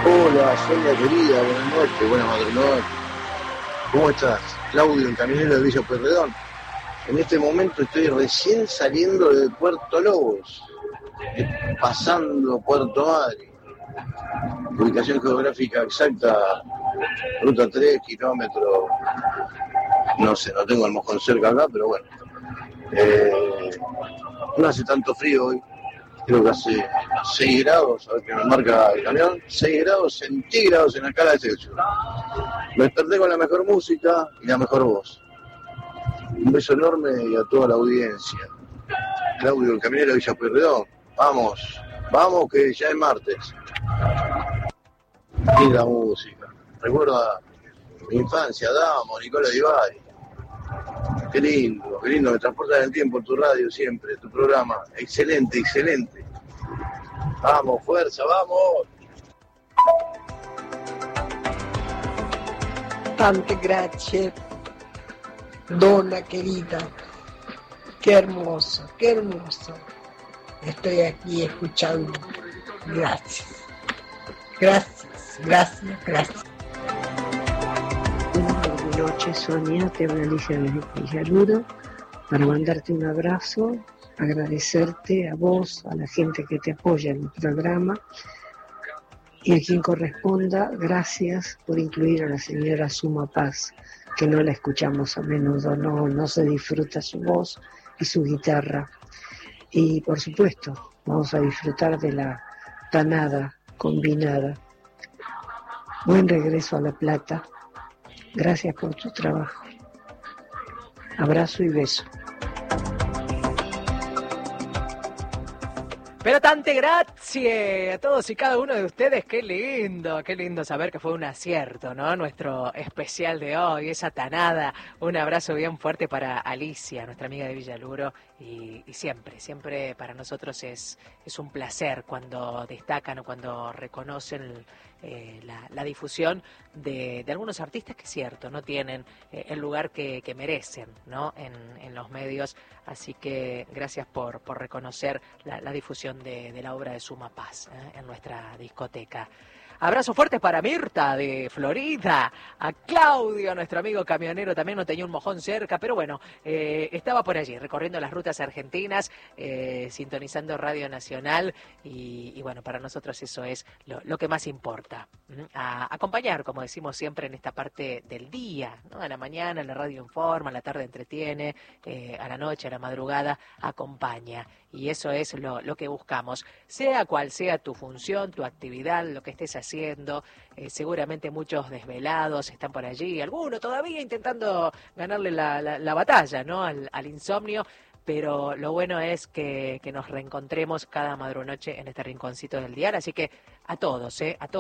Hola, Sonia querida, buenas noches, buenas madrugadas. ¿Cómo estás? Claudio, el camionero de Villa Pueyrredón. En este momento estoy recién saliendo de Puerto Lobos, pasando Puerto Madre. Ubicación geográfica exacta, ruta 3, kilómetros, no sé, no tengo el mojón cerca acá, pero bueno. No hace tanto frío hoy, creo que hace 6 grados, a ver qué me marca el camión, 6 grados centígrados en la escala de Celsius. Me desperté con la mejor música y la mejor voz. Un beso enorme y a toda la audiencia. Claudio, el camionero de Villa Pueyrredón. Vamos, vamos que ya es martes. Linda música. Recuerda mi infancia, Damo, Nicola Di Bari. Qué lindo, me transportas en el tiempo en tu radio siempre, tu programa. Excelente, excelente. Vamos, fuerza, vamos. Tante grazie, donna querida. Qué hermoso, qué hermoso. Estoy aquí escuchando. Gracias. Gracias, gracias, gracias. Buenas noches, Sonia. Te habla Alicia desde Villaluro para mandarte un abrazo, agradecerte a vos, a la gente que te apoya en el programa y a quien corresponda, gracias por incluir a la señora Suma Paz, que no la escuchamos a menudo, no se disfruta su voz y su guitarra. Y por supuesto, vamos a disfrutar de la tanada combinada. Buen regreso a La Plata. Gracias por tu trabajo. Abrazo y beso. Pero tante grazie a todos y cada uno de ustedes. Qué lindo siempre que fue un acierto, ¿no? Nuestro especial de hoy, esa tanada. Un abrazo bien fuerte para Alicia, nuestra amiga de Villaluro. Y siempre para nosotros es un placer cuando destacan o cuando reconocen la difusión de algunos artistas que es cierto, no tienen el lugar que merecen, ¿no? en los medios. Así que gracias por reconocer la difusión de la obra de Suma Paz en nuestra discoteca. Abrazo fuerte para Mirta de Florida, a Claudio, nuestro amigo camionero, también no tenía un mojón cerca, pero bueno, estaba por allí, recorriendo las rutas argentinas, sintonizando Radio Nacional, y bueno, para nosotros eso es lo que más importa, a acompañar, como decimos siempre, en esta parte del día, ¿no? A la mañana la radio informa, a la tarde entretiene, a la noche, a la madrugada acompaña, y eso es lo que buscamos, sea cual sea tu función, tu actividad, lo que estés haciendo, seguramente muchos desvelados están por allí, algunos todavía intentando ganarle la batalla, ¿no? al insomnio, pero lo bueno es que nos reencontremos cada madrunoche en este rinconcito del diario, así que a todos,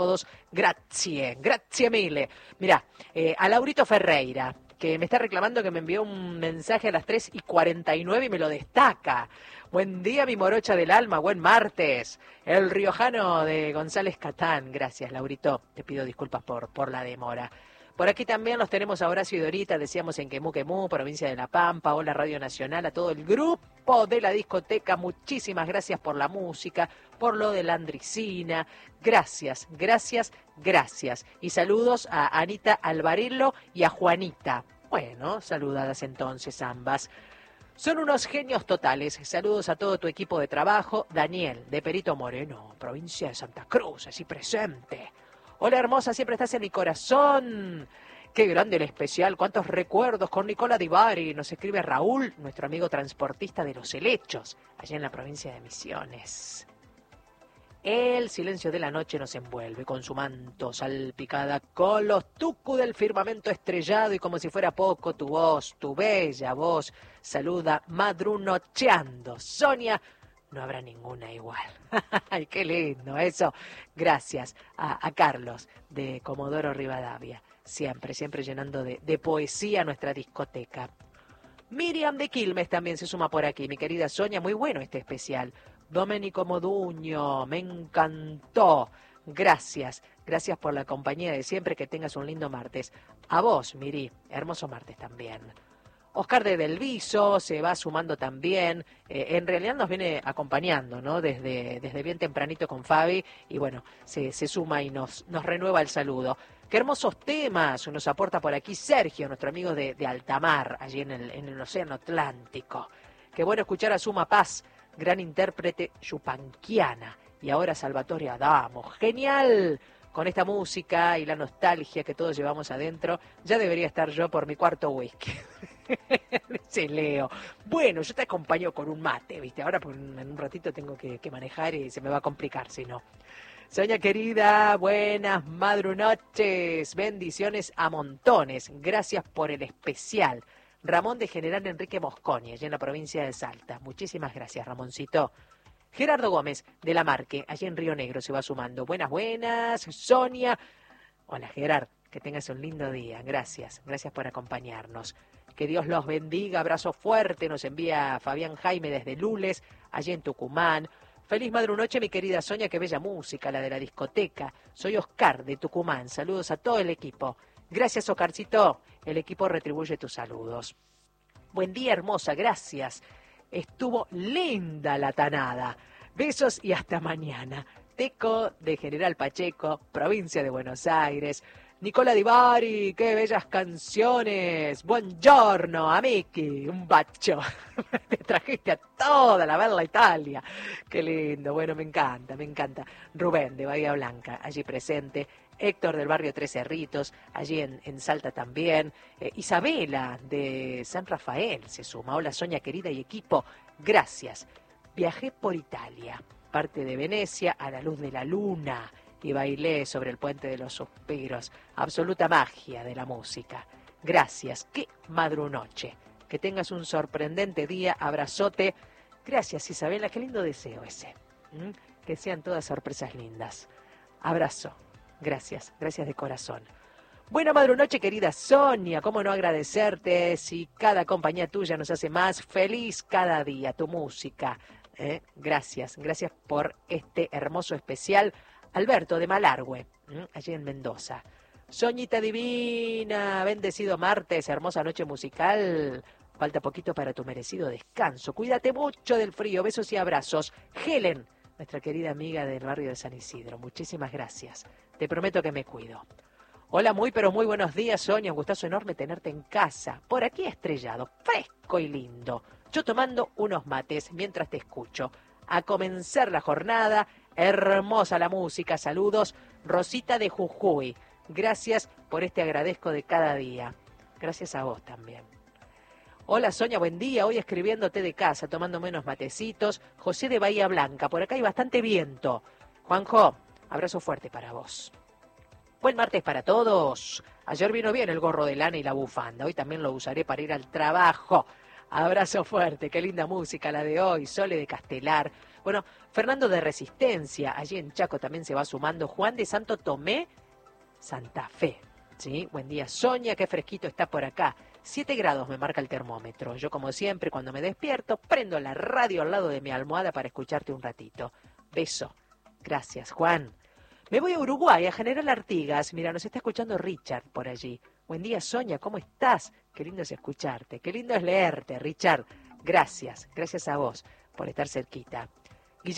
grazie mille. Mirá, a Laurito Ferreira, que me está reclamando que me envió un mensaje a las 3:49 y me lo destaca. Buen día, mi morocha del alma, buen martes. El riojano de González Catán. Gracias, Laurito. Te pido disculpas por la demora. Por aquí también los tenemos a Horacio y Dorita, decíamos en Quemú, provincia de La Pampa. Hola, Radio Nacional, a todo el grupo de la discoteca. Muchísimas gracias por la música, por lo de la Andricina. Gracias. Y saludos a Anita Alvarillo y a Juanita. Bueno, saludadas entonces ambas. Son unos genios totales. Saludos a todo tu equipo de trabajo. Daniel, de Perito Moreno, provincia de Santa Cruz, así presente. Hola, hermosa, siempre estás en mi corazón. Qué grande el especial, cuántos recuerdos con Nicola Di Bari. Nos escribe Raúl, nuestro amigo transportista de Los Helechos, allá en la provincia de Misiones. El silencio de la noche nos envuelve con su manto salpicada con los tucu del firmamento estrellado, y como si fuera poco tu voz, tu bella voz, saluda madrunocheando. Sonia, no habrá ninguna igual. ¡Ay, qué lindo eso! Gracias a Carlos de Comodoro Rivadavia, siempre llenando de poesía nuestra discoteca. Miriam de Quilmes también se suma por aquí. Mi querida Sonia, muy bueno este especial. Domenico Moduño, me encantó. Gracias por la compañía de siempre, que tengas un lindo martes. A vos, Miri, hermoso martes también. Oscar de Delviso se va sumando también. En realidad nos viene acompañando, ¿no? Desde bien tempranito con Fabi. Y bueno, se suma y nos renueva el saludo. Qué hermosos temas nos aporta por aquí Sergio, nuestro amigo de Altamar, allí en el Océano Atlántico. Qué bueno escuchar a Suma Paz, gran intérprete yupanquiana. Y ahora Salvatore Adamo. ¡Genial! Con esta música y la nostalgia que todos llevamos adentro, ya debería estar yo por mi cuarto whisky. Dice Leo. Bueno, yo te acompaño con un mate, ¿viste? Ahora en un ratito tengo que manejar y se me va a complicar si no. Soña querida, buenas madrunoches, bendiciones a montones, gracias por el especial. Ramón de General Enrique Mosconi, allí en la provincia de Salta. Muchísimas gracias, Ramoncito. Gerardo Gómez, de La Marque, allí en Río Negro, se va sumando. Buenas, buenas. Sonia. Hola, Gerard, que tengas un lindo día. Gracias por acompañarnos. Que Dios los bendiga. Abrazo fuerte. Nos envía Fabián Jaime desde Lules, allí en Tucumán. Feliz madrunoche, mi querida Sonia, qué bella música, la de la discoteca. Soy Oscar, de Tucumán. Saludos a todo el equipo. Gracias, Oscarcito. El equipo retribuye tus saludos. Buen día, hermosa, gracias. Estuvo linda la tanada. Besos y hasta mañana. Teco de General Pacheco, provincia de Buenos Aires. Nicola Di Bari, qué bellas canciones. Buongiorno, amici, un bacio. Te trajiste a toda la bella Italia. Qué lindo, bueno, me encanta. Rubén de Bahía Blanca, allí presente. Héctor del barrio Tres Cerritos, allí en Salta también. Isabela de San Rafael se suma. Hola, Sonia querida y equipo, gracias. Viajé por Italia, parte de Venecia, a la luz de la luna, y bailé sobre el puente de los suspiros. Absoluta magia de la música. Gracias, qué madrunoche. Que tengas un sorprendente día, abrazote. Gracias, Isabela, qué lindo deseo ese. Que sean todas sorpresas lindas. Abrazo. Gracias de corazón. Buena madrunoche, querida Sonia. ¿Cómo no agradecerte si cada compañía tuya nos hace más feliz cada día? Tu música. Gracias por este hermoso especial. Alberto de Malargüe, allí en Mendoza. Soñita divina, bendecido martes, hermosa noche musical. Falta poquito para tu merecido descanso. Cuídate mucho del frío. Besos y abrazos. Helen, nuestra querida amiga del barrio de San Isidro. Muchísimas gracias. Te prometo que me cuido. Hola, pero muy buenos días, Sonia. Un gustazo enorme tenerte en casa. Por aquí estrellado, fresco y lindo. Yo tomando unos mates mientras te escucho. A comenzar la jornada. Hermosa la música. Saludos. Rosita de Jujuy. Gracias por este agradezco de cada día. Gracias a vos también. Hola, Sonia, buen día. Hoy escribiéndote de casa, tomándome unos matecitos. José de Bahía Blanca. Por acá hay bastante viento. Juanjo, abrazo fuerte para vos. Buen martes para todos. Ayer vino bien el gorro de lana y la bufanda. Hoy también lo usaré para ir al trabajo. Abrazo fuerte. Qué linda música la de hoy. Sole de Castelar. Bueno, Fernando de Resistencia. Allí en Chaco también se va sumando. Juan de Santo Tomé, Santa Fe. ¿Sí? Buen día, Sonia. Qué fresquito está por acá. 7 grados me marca el termómetro. Yo, como siempre, cuando me despierto, prendo la radio al lado de mi almohada para escucharte un ratito. Beso. Gracias, Juan. Me voy a Uruguay, a General Artigas. Mira, nos está escuchando Richard por allí. Buen día, Sonia, ¿cómo estás? Qué lindo es escucharte, qué lindo es leerte, Richard. Gracias a vos por estar cerquita.